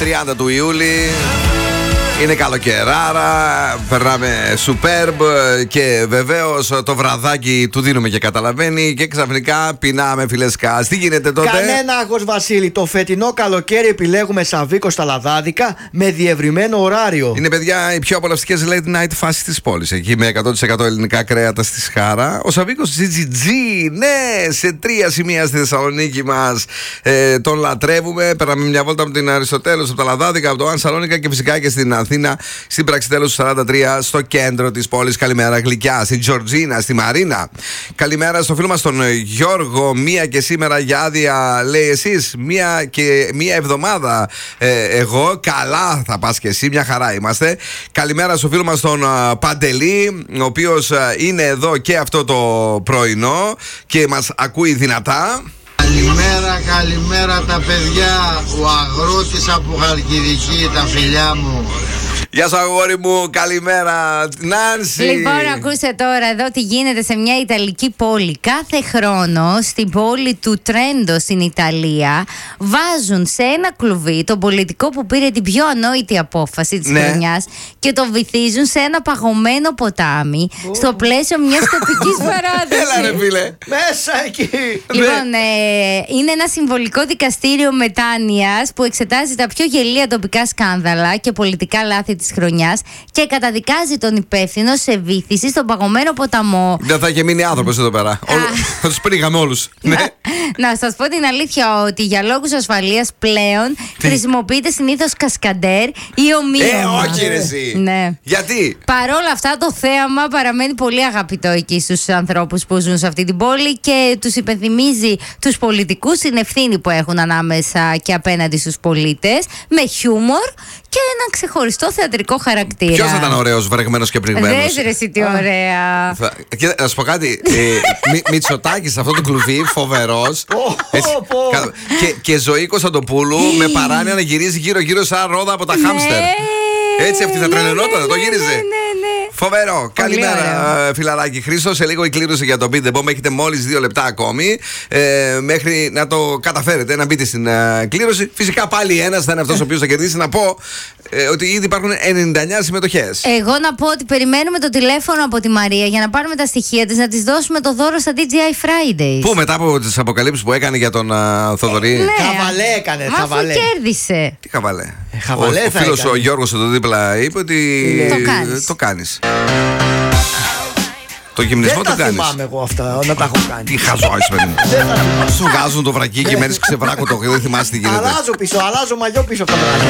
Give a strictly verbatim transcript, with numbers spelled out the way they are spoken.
τριάντα του Ιούλη. Είναι καλοκαιράρα, περνάμε superb και βεβαίως το βραδάκι του δίνουμε και καταλαβαίνει και ξαφνικά πεινάμε φιλεσκά. Τι γίνεται τότε? Κανένα άγχος, Βασίλη. Το φετινό καλοκαίρι επιλέγουμε Σαββίκο στα Λαδάδικα με διευρυμένο ωράριο. Είναι, παιδιά, οι πιο απολαυστικές late night φάσεις της πόλης. Εκεί με εκατό τοις εκατό ελληνικά κρέατα στη Σχάρα. Ο Σαββίκος τζι τζι τζι, ναι, σε τρία σημεία στη Θεσσαλονίκη μας. Ε, τον λατρεύουμε. Περνάμε μια βόλτα από την Αριστοτέλους, από τα Λαδάδικα, από το Αν Σαλόνικα και φυσικά και στην Αθήνα, στην Πραξιτέλους σαράντα τρία, στο κέντρο της πόλης. Καλημέρα, γλυκιά. Στην Τζορτζίνα, στη Μαρίνα. Καλημέρα στο φίλο μας τον Γιώργο. Μία και σήμερα για άδεια, λέει, εσείς. Μία και μία εβδομάδα. Ε, εγώ, καλά θα πας και εσύ. Μια χαρά είμαστε. Καλημέρα στο φίλο μας τον uh, Παντελή, ο οποίος uh, είναι εδώ και αυτό το πρωινό και μας ακούει δυνατά. Καλημέρα, καλημέρα τα παιδιά. Ο αγρότης από Χαλκιδική, τα φιλιά μου. Γεια σου, αγόρι μου, καλημέρα, Νάνση. Λοιπόν, ακούστε τώρα εδώ τι γίνεται σε μια Ιταλική πόλη. Κάθε χρόνο στην πόλη του Τρέντο στην Ιταλία βάζουν σε ένα κλουβί τον πολιτικό που πήρε την πιο ανόητη απόφαση της ναι. χρονιάς και το βυθίζουν σε ένα παγωμένο ποτάμι oh. στο πλαίσιο μιας τοπικής παράδοσης. Έλα ρε φίλε. Μέσα εκεί. Λοιπόν, ε, είναι ένα συμβολικό δικαστήριο μετάνοιας που εξετάζει τα πιο γελία τοπικά σκάνδαλα και πολιτικά λάθη της χρονιάς και καταδικάζει τον υπεύθυνο σε βύθιση στον παγωμένο ποταμό. Δεν θα είχε μείνει άνθρωπος εδώ πέρα. Θα τους πρήγαμε όλους. Να, να σας πω την αλήθεια ότι για λόγους ασφαλείας πλέον τι? χρησιμοποιείται συνήθως κασκαντέρ ή ομοίωμα. Ε, όχι ρε εσύ. Ναι. Γιατί? Παρόλα αυτά το θέαμα παραμένει πολύ αγαπητό εκεί στους ανθρώπους που ζουν σε αυτή την πόλη και τους υπενθυμίζει τους πολιτικούς την ευθύνη που έχουν ανάμεσα και απέναντι στους πολίτες, με χιούμορ και ένα ξεχωριστό θεατρικό χαρακτήρα. Ποιος θα ήταν ωραίος, βρεγμένος και πριγμένος? Δες ρε εσύ τι ωραία. Θα... Και, να σου πω κάτι, ε, Μητσοτάκης αυτό το κλουβί, φοβερός. και, και Ζωή Κωνσταντοπούλου με παράνοια να γυρίζει γύρω-γύρω σαν ρόδα από τα χάμστερ. Έτσι αυτή θα τρελαινόταν, το γύριζε. Φοβερό. Πολύ Καλημέρα, ωραίο. Φιλαράκι Χρήστο. Σε λίγο η κλήρωση για το Beat the Bomb. Έχετε μόλις δύο λεπτά ακόμη ε, μέχρι να το καταφέρετε να μπείτε στην uh, κλήρωση. Φυσικά πάλι ένας θα είναι αυτός ο οποίος θα κερδίσει. Να πω ε, ότι ήδη υπάρχουν ενενήντα εννιά συμμετοχές. Εγώ να πω ότι περιμένουμε το τηλέφωνο από τη Μαρία για να πάρουμε τα στοιχεία της, να της δώσουμε το δώρο στα ντι τζέι άι Fridays. Πού μετά από τις αποκαλύψεις που έκανε για τον uh, Θοδωρή. Ε, ναι. Χαβαλέ έκανε. Μα χαβαλέ. αφού κέρδισε. Τι χαβαλέ. Ε, χαβαλέ ο ο φίλος ο Γιώργος εδώ δίπλα είπε ότι το κάνεις. Το κάνεις. Το γυμνισμό το κάνεις. Δεν τα θυμάμαι εγώ αυτά, να τα έχω κάνει. Τι χαζόεις παιδί. Σου βγάζουν το βρακί και μένεις ξεβράκωτο. Δεν θυμάσαι τι γίνεται. Αλλάζω πίσω, αλλάζω μαλλιό πίσω από το βρακί.